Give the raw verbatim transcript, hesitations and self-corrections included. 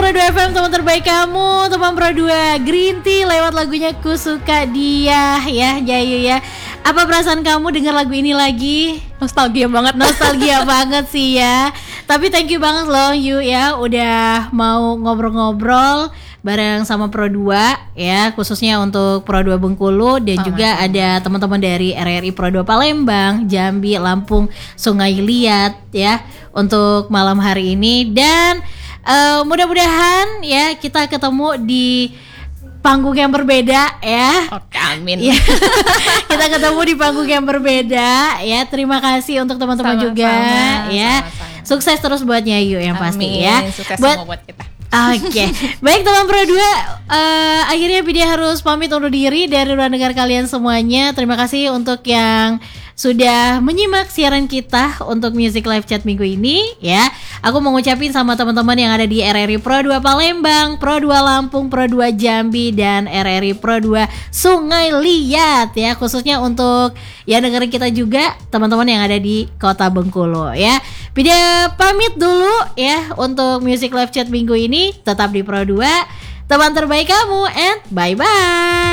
Pro dua F M, teman terbaik kamu, teman Pro dua Green Tea lewat lagunya Ku Suka Dia ya, Jayu ya. Apa perasaan kamu dengar lagu ini lagi? Nostalgia banget. Nostalgia banget sih ya. Tapi thank you banget loh Yu ya, udah mau ngobrol-ngobrol bareng sama Pro dua ya, khususnya untuk Pro dua Bengkulu dan sama, juga sama. Ada teman-teman dari R R I Pro dua Palembang, Jambi, Lampung, Sungai Liat ya untuk malam hari ini. Dan uh, mudah-mudahan ya kita ketemu di panggung yang berbeda ya. Oke, amin. Ya. Kita ketemu di panggung yang berbeda ya. Terima kasih untuk teman-teman sama, juga sama, ya. Sama, sama. Sukses terus buat Nyayu yang pasti amin. Ya. Sukses buat, semua buat kita. Oke, okay. Baik teman Pro dua, uh, akhirnya Vidya harus pamit undur diri dari ruang dengar kalian semuanya. Terima kasih untuk yang sudah menyimak siaran kita untuk Music Live Chat minggu ini ya. Aku mau ngucapin sama teman-teman yang ada di R R I Pro dua Palembang, Pro dua Lampung, Pro dua Jambi, dan R R I Pro dua Sungai Liat ya. Khususnya untuk yang dengerin kita juga teman-teman yang ada di Kota Bengkulu ya. Vidya pamit dulu ya untuk Music Live Chat minggu ini. Tetap di Pro dua, teman terbaik kamu, and bye-bye.